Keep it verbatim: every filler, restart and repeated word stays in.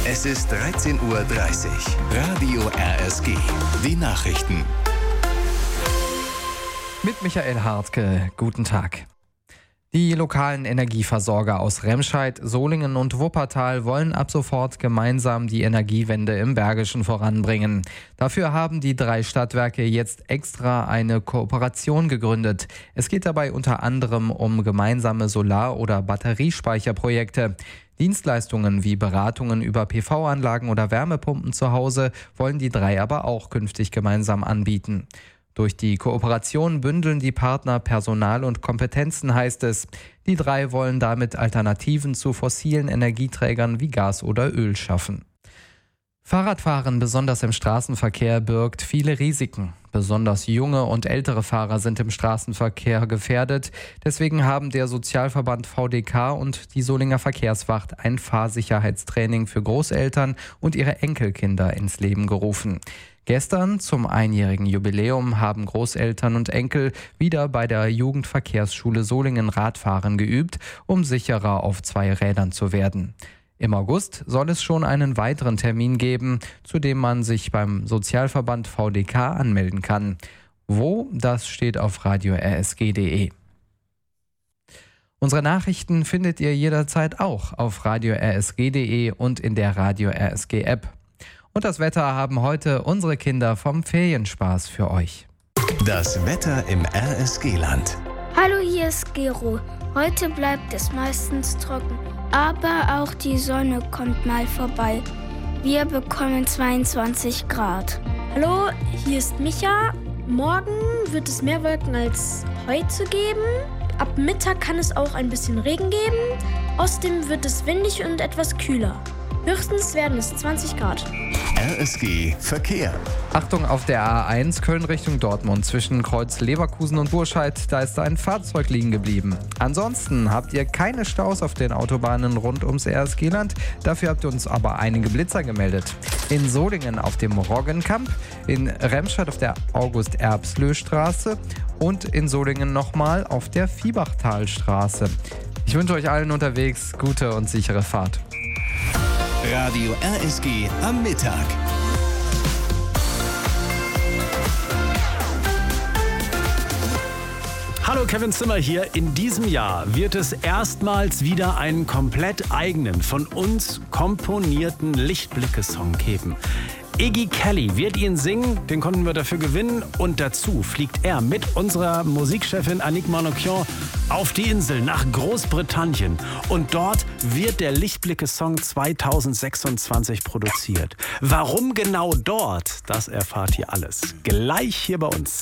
Es ist dreizehn Uhr dreißig. Radio R S G. Die Nachrichten. Mit Michael Hartke. Guten Tag. Die lokalen Energieversorger aus Remscheid, Solingen und Wuppertal wollen ab sofort gemeinsam die Energiewende im Bergischen voranbringen. Dafür haben die drei Stadtwerke jetzt extra eine Kooperation gegründet. Es geht dabei unter anderem um gemeinsame Solar- oder Batteriespeicherprojekte. Dienstleistungen wie Beratungen über P V-Anlagen oder Wärmepumpen zu Hause wollen die drei aber auch künftig gemeinsam anbieten. Durch die Kooperation bündeln die Partner Personal und Kompetenzen, heißt es. Die drei wollen damit Alternativen zu fossilen Energieträgern wie Gas oder Öl schaffen. Fahrradfahren, besonders im Straßenverkehr, birgt viele Risiken. Besonders junge und ältere Fahrer sind im Straßenverkehr gefährdet. Deswegen haben der Sozialverband V D K und die Solinger Verkehrswacht ein Fahrsicherheitstraining für Großeltern und ihre Enkelkinder ins Leben gerufen. Gestern, zum einjährigen Jubiläum, haben Großeltern und Enkel wieder bei der Jugendverkehrsschule Solingen Radfahren geübt, um sicherer auf zwei Rädern zu werden. Im August soll es schon einen weiteren Termin geben, zu dem man sich beim Sozialverband V D K anmelden kann. Wo? Das steht auf radio r s g punkt d e. Unsere Nachrichten findet ihr jederzeit auch auf radio r s g punkt d e und in der Radio R S G App. Und das Wetter haben heute unsere Kinder vom Ferienspaß für euch. Das Wetter im R S G-Land. Hallo, hier ist Gero. Heute bleibt es meistens trocken, aber auch die Sonne kommt mal vorbei. Wir bekommen zweiundzwanzig Grad. Hallo, hier ist Micha. Morgen wird es mehr Wolken als heute geben. Ab Mittag kann es auch ein bisschen Regen geben. Außerdem wird es windig und etwas kühler. Höchstens werden es zwanzig Grad. R S G Verkehr. Achtung auf der A eins Köln Richtung Dortmund zwischen Kreuz Leverkusen und Burscheid. Da ist ein Fahrzeug liegen geblieben. Ansonsten habt ihr keine Staus auf den Autobahnen rund ums R S G-Land. Dafür habt ihr uns aber einige Blitzer gemeldet. In Solingen auf dem Roggenkamp, in Remscheid auf der August-Erbslö-Straße und in Solingen nochmal auf der Viehbachtalstraße. Ich wünsche euch allen unterwegs gute und sichere Fahrt. Radio R S G am Mittag. Hallo, Kevin Zimmer hier. In diesem Jahr wird es erstmals wieder einen komplett eigenen, von uns komponierten Lichtblicke-Song geben. Iggy Kelly wird ihn singen, den konnten wir dafür gewinnen und dazu fliegt er mit unserer Musikchefin Annick Manoukian auf die Insel nach Großbritannien und dort wird der Lichtblicke-Song zweitausendsechsundzwanzig produziert. Warum genau dort, das erfahrt ihr alles gleich hier bei uns.